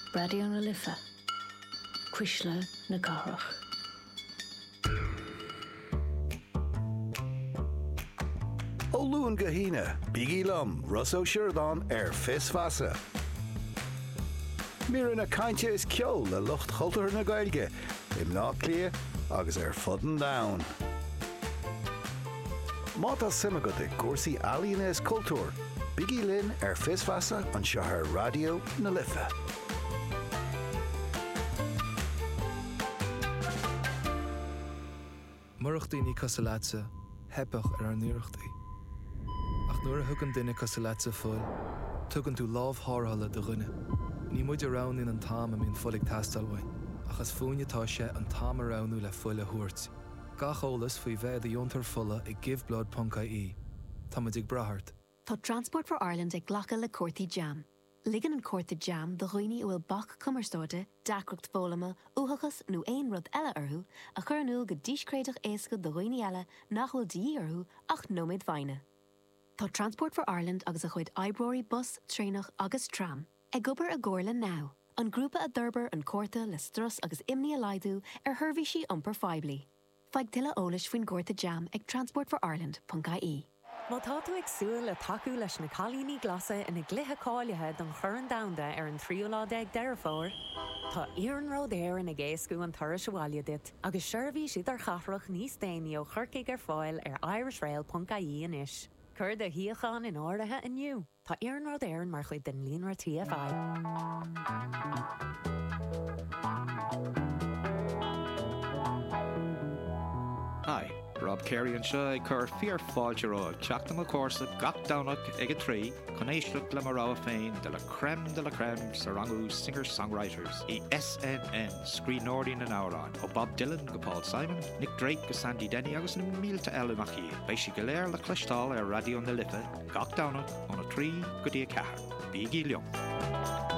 Radio na Lifa. Quisla na Garach. Ó Lún Gahína, Biggie Lum, Russo Sheridan Fis Fasa. Mira na cainte is ceol le lucht chultúir na Gaeilge, im ná clia agus fudden down. Máta simagad cuasaí alína is cultúr, Biggie Lynn Fis Fasa an Shahar Radio na Lifa. Murachtaí Casalatsa, hepach an nuirachtaí. Ach nuair a thugann duine Casalatsa fuil, tugann tú lámh thárthala do rinne. Ní muid arán in an táim am íon fuillig tastalhain, achas fúinetá sé an táim aránú le fuil a thuairt. Gach ólas faoi bheith a diontar fulla ag giveblod.ie. Tá muid ag brathart. Tá Transport for Ireland ag ghlacha le Cuairteáin Jam. Ligan an Cuairteáin Jam do dhaoine bhfuil bach cumarstóide, dacrocht bólama, úthachas nó aon rud eile orthu, a chur go díscréadach éasca do dhaoine eile nach bhfuil díí orthu ach nóméid bhaine. Tá Transport for Ireland agus a chuid Ibroirí bus, trénach agus tram. Ag gobar a gcóirla now. An grúpa a d'urbar an Comhartha le stras agus imní a laidú thuirmhí iompar feiblí. Feig tuile eolais faoin Cuairteáin Jam ag transportfoриreland.ie. Má tá tú ag súil le taú leis na chalíní glasa ina gluthe cáilethe don churann damda ar an 13 deirfóir, tá Iarnród Éireann ag éascú an turas bháile dit, agus seirbhí siad ar chathraach níos déine ó churcaigh ar fáil ar irishrail.ie inis. Cur de hiachan in áirithe inniu. Tá Iarnród Éireann mar chuid den líonra TFI. Hi, Rob Carey and Shy cur fear fáilteráil teachtam a córsa gach dánach ag a trí chun éisleach le marrá féin de la crème sa rangú singer-songwriters i SNN scríbhneoirí na nárán ó Bob Dylan go Paul Simon, Nick Drake go Sandy Denny agus na mílta eile nach chiad. Beidh si go léir le cloistáil ar Radio na Lifa gach dánach óna 3 go dtí 4. Biggie Liom.